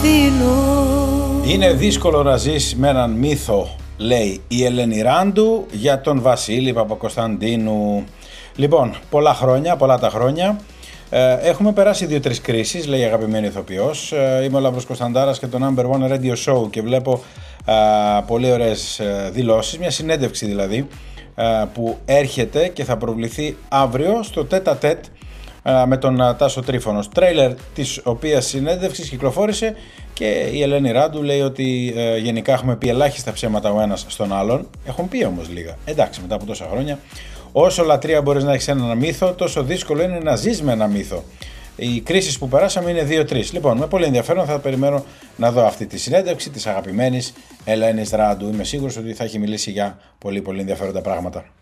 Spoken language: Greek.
αφήνω. Είναι δύσκολο να ζεις με έναν μύθο, λέει η Ελένη Ράντου για τον Βασίλη Παπακοσταντίνου. Λοιπόν, πολλά τα χρόνια. Έχουμε περάσει 2-3 κρίσεις, λέει η αγαπημένη ηθοποιός. Είμαι ο Λαύρος Κωνσταντάρας και το Number One Radio Show και βλέπω πολύ ωραίες δηλώσεις, μια συνέντευξη δηλαδή, που έρχεται και θα προβληθεί αύριο στο τέτα-τέτ με τον Τάσο Τρίφωνο. Τρέιλερ της οποίας συνέντευξης κυκλοφόρησε και η Ελένη Ράντου λέει ότι γενικά έχουμε πει ελάχιστα ψέματα ο ένας στον άλλον. Έχουν πει όμως λίγα. Εντάξει, μετά από τόσα χρόνια. Όσο λατρεία μπορείς να έχεις έναν μύθο, τόσο δύσκολο είναι να ζεις με ένα μύθο. Οι κρίσεις που περάσαμε είναι 2-3. Λοιπόν, με πολύ ενδιαφέρον θα περιμένω να δω αυτή τη συνέντευξη της αγαπημένης Ελένης Ράντου. Είμαι σίγουρος ότι θα έχει μιλήσει για πολύ ενδιαφέροντα πράγματα.